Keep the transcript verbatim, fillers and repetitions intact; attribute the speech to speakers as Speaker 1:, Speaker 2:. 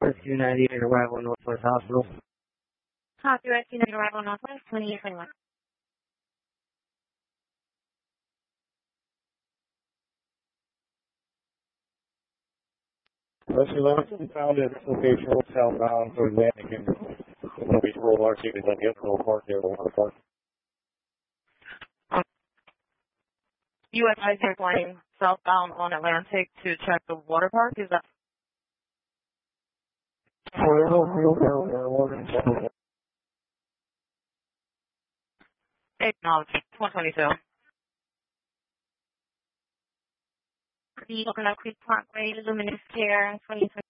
Speaker 1: Rescue ninety-eight, arrival Northwest Hospital.
Speaker 2: Copy, Rescue ninety-eight, arrival Northwest, twenty-eight twenty-one.
Speaker 3: Rescue eleven found at location southbound for Atlantic and Long Beach Roll R C is on the Roll Park there, Water Park.
Speaker 2: Um, U S I airplane southbound on Atlantic to check the water park. Is that? Acknowledged. one twenty-two. The Oakland Creek Parkway, Luminous Care, twenty twenty.